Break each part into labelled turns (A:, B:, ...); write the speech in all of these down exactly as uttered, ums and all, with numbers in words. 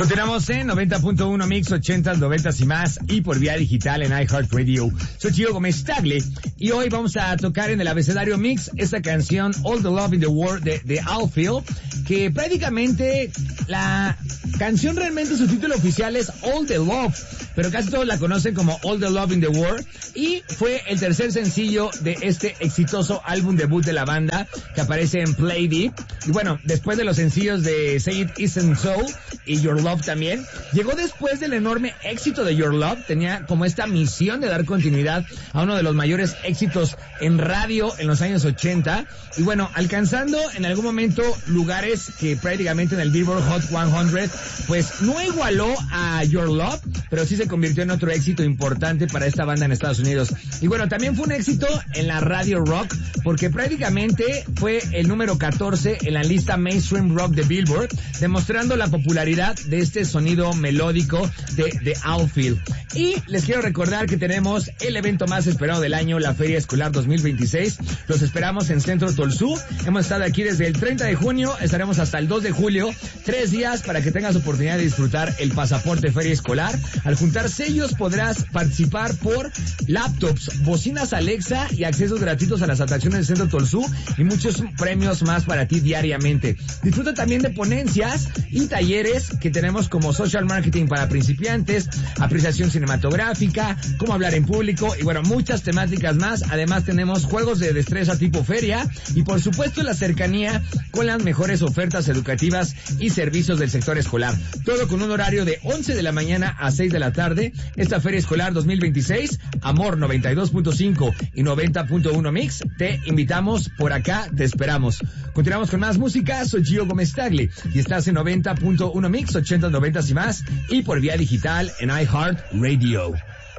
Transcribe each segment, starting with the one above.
A: Continuamos en noventa punto uno Mix, ochentas, noventas y más, y por vía digital en iHeartRadio. Soy Gio Gómez Tagle, y hoy vamos a tocar en el abecedario Mix esta canción All the Love in the World de, de Outfield, que prácticamente la canción realmente su título oficial es All the Love, pero casi todos la conocen como All the Love in the World, y fue el tercer sencillo de este exitoso álbum debut de la banda, que aparece en Play Deep. Y bueno, después de los sencillos de Say It Isn't So y Your Love también, llegó después del enorme éxito de Your Love. Tenía como esta misión de dar continuidad a uno de los mayores éxitos en radio en los años ochenta, y bueno, alcanzando en algún momento lugares que prácticamente en el Billboard Hot cien, pues no igualó a Your Love, pero sí se convirtió en otro éxito importante para esta banda en Estados Unidos. Y bueno, también fue un éxito en la radio rock, porque prácticamente fue el número catorce en la lista Mainstream Rock de Billboard, demostrando la popularidad de este sonido melódico de, de Outfield. Y les quiero recordar que tenemos el evento más esperado del año, la Feria Escolar dos mil veintiséis. Los esperamos en Centro Tolsú. Hemos estado aquí desde el treinta de junio, estaremos hasta el dos de julio, tres días para que tengas oportunidad de disfrutar el pasaporte Feria Escolar. Al juntar sellos podrás participar por laptops, bocinas Alexa y accesos gratuitos a las atracciones del Centro Tolsú, y muchos premios más para ti diariamente. Disfruta también de ponencias y talleres que tenemos, como social marketing para principiantes, apreciación cinematográfica, cómo hablar en público, y bueno, muchas temáticas más. Además tenemos juegos de destreza tipo feria, y por supuesto la cercanía con las mejores ofertas educativas y servicios del sector escolar. Todo con un horario de once de la mañana a seis de la tarde. Esta Feria Escolar dos mil veintiséis, Amor noventa y dos punto cinco y noventa punto uno Mix, te invitamos por acá, te esperamos. Continuamos con más música. Soy Gio Gómez Tagle y estás en noventa punto uno Mix, ochentas, noventas y más, y por vía digital en iHeartRadio.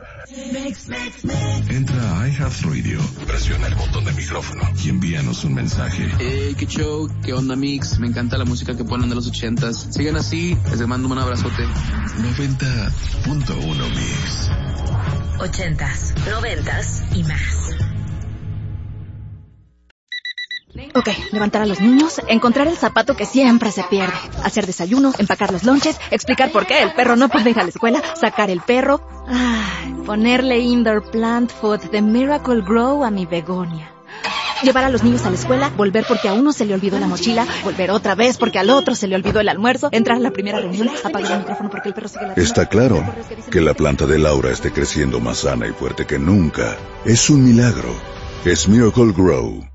B: Entra a iHeartRadio, presiona el botón de micrófono y envíanos un mensaje.
C: Hey, qué show, qué onda Mix, me encanta la música que ponen de los ochentas. Sigan así, les mando un abrazote.
B: noventa punto uno Mix.
D: Ochentas, noventas y más.
E: Ok, levantar a los niños, encontrar el zapato que siempre se pierde, hacer desayuno, empacar los lonches, explicar por qué el perro no puede ir a la escuela, sacar el perro, ay, ponerle indoor plant food de Miracle Grow a mi begonia. Llevar a los niños a la escuela, volver porque a uno se le olvidó la mochila, volver otra vez porque al otro se le olvidó el almuerzo, entrar a la primera reunión, apagar el micrófono porque el perro sigue la...
B: Está claro que la planta de Laura esté creciendo más sana y fuerte que nunca. Es un milagro. Es Miracle Grow.